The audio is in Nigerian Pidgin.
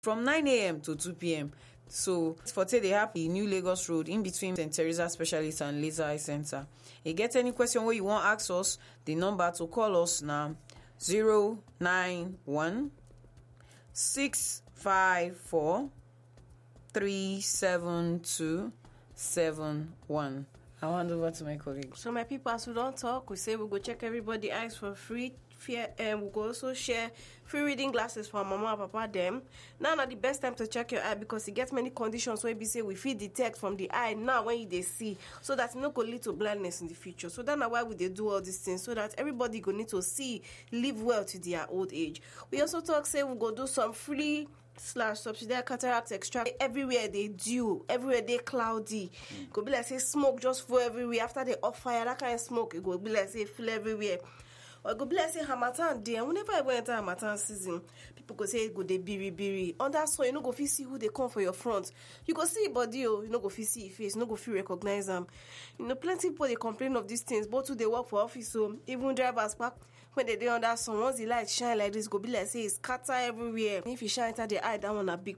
from 9 a.m. to 2 p.m. So for today they have the New Lagos Road in between St. Teresa Specialist and Laser Eye Center. You get any question where you want to ask us, the number to call us now 091 654 37271. I'll hand over to my colleague. So my people, as we don't talk, we say we go check everybody eyes for free. We go also share free reading glasses for mama and papa them. Now not the best time to check your eye because it gets many conditions where we say we fit detect from the eye now when they see, so that it no go lead to blindness in the future. So that's why we they do all these things, so that everybody go need to see, live well to their old age. We also talk say we go do some free /subsidiary cataract extract everywhere they do, everywhere they cloudy. Go be like say smoke just for everywhere. After they off fire, that kind of smoke, it go be like say full everywhere. Or go be like say Harmattan day, and whenever I enter Harmattan season, people go say go they biri. On that so you no go fit see who they come for your front. You go see body, you no go fit see your face, you no go fit recognize them. Plenty people they complain of these things, but who they work for office, so even drivers back when they on that sun, once the light shine like this, go be like say it's scatter everywhere. If you shine into the eye, that one a big